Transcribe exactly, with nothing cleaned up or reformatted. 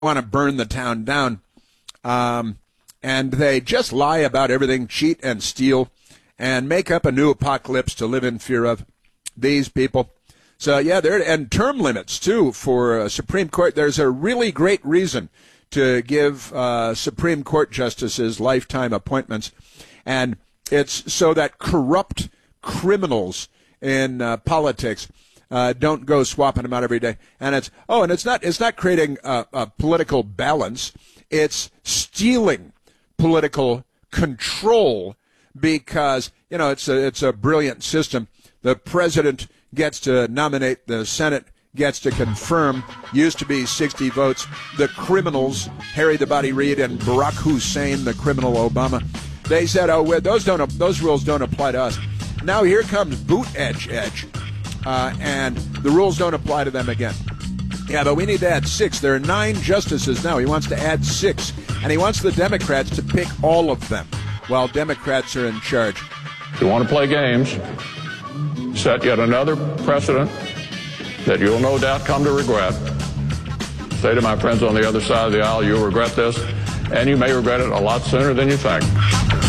want to burn the town down. Um, and they just lie about everything, cheat and steal, and make up a new apocalypse to live in fear of. These people. So, yeah, there and term limits, too, for uh, Supreme Court. There's a really great reason to give uh, Supreme Court justices lifetime appointments, and it's so that corrupt criminals in uh, politics uh, don't go swapping them out every day. And it's oh, and it's not it's not creating a, a political balance. It's stealing political control because you know it's a it's a brilliant system. The president gets to nominate, the Senate gets to confirm. Used to be sixty votes. The criminals, Harry the Body Reid and Barack Hussein, the criminal Obama, they said, oh, well, those don't those rules don't apply to us. Now here comes Buttigieg, uh, and the rules don't apply to them again. Yeah, but we need to add six. There are nine justices now. He wants to add six, and he wants the Democrats to pick all of them while Democrats are in charge. If you want to play games, set yet another precedent that you'll no doubt come to regret. Say to my friends on the other side of the aisle, you'll regret this, and you may regret it a lot sooner than you think.